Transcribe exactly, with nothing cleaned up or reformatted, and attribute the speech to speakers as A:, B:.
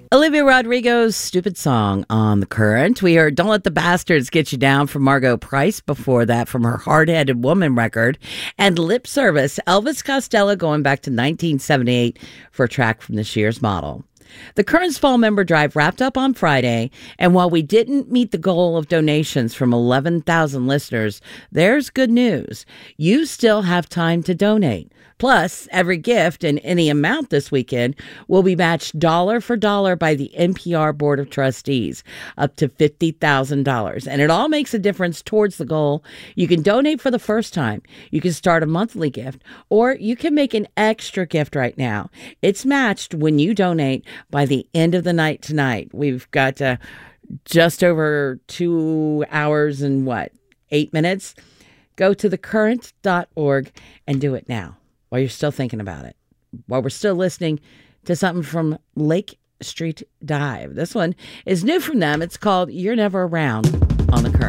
A: Olivia Rodrigo's Stupid Song on The Current. We heard Don't Let the Bastards Get You Down from Margot Price before that from her Hard-Headed Woman record. And Lip Service, Elvis Costello going back to nineteen seventy-eight for a track from this year's model. The Current's Fall Member Drive wrapped up on Friday, and while we didn't meet the goal of donations from eleven thousand listeners, there's good news. You still have time to donate. Plus, every gift and any amount this weekend will be matched dollar for dollar by the N P R Board of Trustees, up to fifty thousand dollars. And it all makes a difference towards the goal. You can donate for the first time. You can start a monthly gift, or you can make an extra gift right now. It's matched when you donate by the end of the night tonight. We've got uh, just over two hours and what, eight minutes? Go to the current dot org and do it now, while you're still thinking about it, while we're still listening to something from Lake Street Dive. This one is new from them. It's called You're Never Around on The Current.